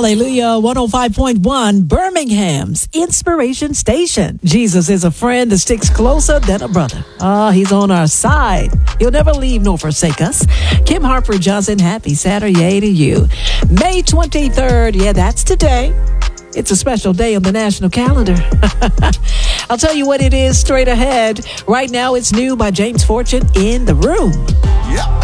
Hallelujah. 105.1 Birmingham's Inspiration Station. Jesus is a friend that sticks closer than a brother. He's on our side. He'll never leave nor forsake us. Kim Harper Johnson, happy Saturday to you. May 23rd. Yeah, that's today. It's a special day on the national calendar. I'll tell you what it is straight ahead. Right now, it's new by James Fortune in the room. Yep.